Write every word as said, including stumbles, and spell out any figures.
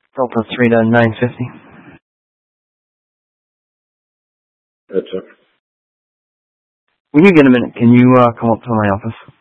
Delta three to nine fifty. That's it. When you get a minute, can you uh, come up to my office?